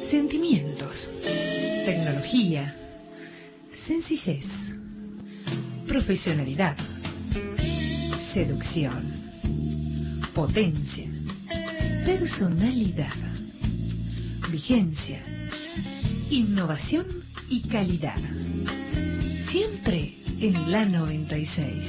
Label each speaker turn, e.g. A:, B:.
A: Sentimientos, tecnología, sencillez, profesionalidad, seducción, potencia, personalidad, vigencia, innovación y calidad. Siempre en la 96.